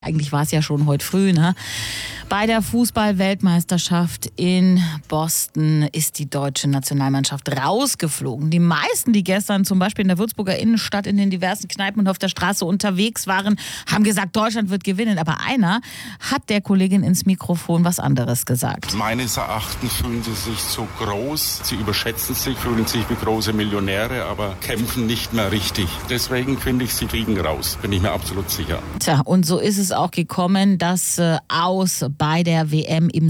Eigentlich war es ja schon heute früh, ne? Bei der Fußball-Weltmeisterschaft in Boston ist die deutsche Nationalmannschaft rausgeflogen. Die meisten, die gestern zum Beispiel in der Würzburger Innenstadt in den diversen Kneipen und auf der Straße unterwegs waren, haben gesagt, Deutschland wird gewinnen. Aber einer hat der Kollegin ins Mikrofon was anderes gesagt. Meines Erachtens fühlen sie sich zu groß. Sie überschätzen sich, fühlen sich wie große Millionäre, aber kämpfen nicht mehr richtig. Deswegen finde ich, sie fliegen raus. Bin ich mir absolut sicher. Tja, und so ist es auch gekommen, dass Aus bei der WM im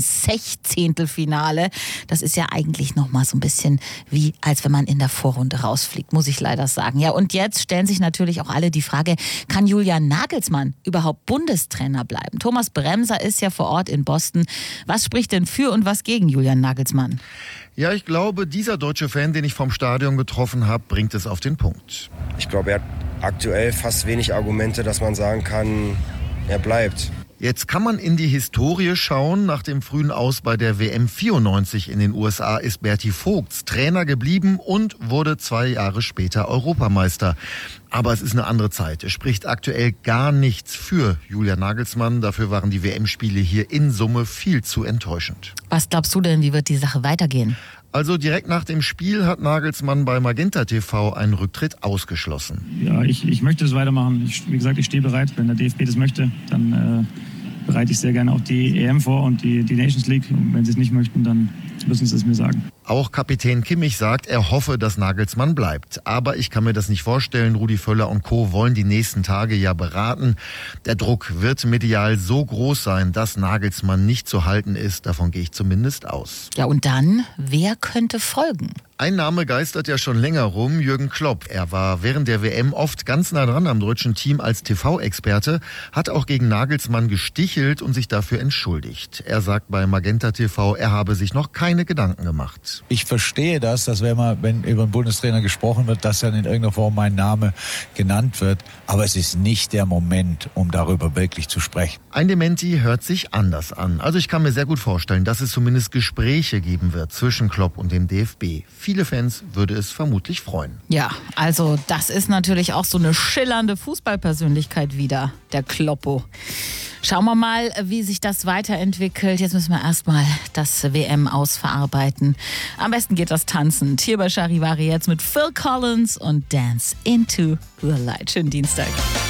16. Finale, das ist ja eigentlich nochmal so ein bisschen wie, als wenn man in der Vorrunde rausfliegt, muss ich leider sagen. Ja, und jetzt stellen sich natürlich auch alle die Frage, kann Julian Nagelsmann überhaupt Bundestrainer bleiben? Thomas Bremser ist ja vor Ort in Boston. Was spricht denn für und was gegen Julian Nagelsmann? Ja, ich glaube, dieser deutsche Fan, den ich vom Stadion getroffen habe, bringt es auf den Punkt. Ich glaube, er hat aktuell fast wenig Argumente, dass man sagen kann, er bleibt. Jetzt kann man in die Historie schauen. Nach dem frühen Aus bei der WM 94 in den USA ist Berti Vogts Trainer geblieben und wurde 2 Jahre später Europameister. Aber es ist eine andere Zeit. Es spricht aktuell gar nichts für Julian Nagelsmann. Dafür waren die WM-Spiele hier in Summe viel zu enttäuschend. Was glaubst du denn, wie wird die Sache weitergehen? Also direkt nach dem Spiel hat Nagelsmann bei Magenta TV einen Rücktritt ausgeschlossen. Ja, ich möchte es weitermachen. Wie gesagt, ich stehe bereit. Wenn der DFB das möchte, dann bereite ich sehr gerne auch die EM vor und die Nations League. Und wenn sie es nicht möchten, dann müssen sie es mir sagen. Auch Kapitän Kimmich sagt, er hoffe, dass Nagelsmann bleibt. Aber ich kann mir das nicht vorstellen. Rudi Völler und Co. wollen die nächsten Tage ja beraten. Der Druck wird medial so groß sein, dass Nagelsmann nicht zu halten ist. Davon gehe ich zumindest aus. Ja, und dann, wer könnte folgen? Ein Name geistert ja schon länger rum, Jürgen Klopp. Er war während der WM oft ganz nah dran am deutschen Team als TV-Experte, hat auch gegen Nagelsmann gestichelt und sich dafür entschuldigt. Er sagt bei Magenta TV, er habe sich noch keine Gedanken gemacht. Ich verstehe das, dass wenn über einen Bundestrainer gesprochen wird, dass dann in irgendeiner Form mein Name genannt wird. Aber es ist nicht der Moment, um darüber wirklich zu sprechen. Ein Dementi hört sich anders an. Also ich kann mir sehr gut vorstellen, dass es zumindest Gespräche geben wird zwischen Klopp und dem DFB. Viele Fans würde es vermutlich freuen. Ja, also das ist natürlich auch so eine schillernde Fußballpersönlichkeit wieder, der Kloppo. Schauen wir mal, wie sich das weiterentwickelt. Jetzt müssen wir erstmal das WM ausverarbeiten. Am besten geht das tanzend. Hier bei Charivari jetzt mit Phil Collins und Dance into the Light. Schönen Dienstag.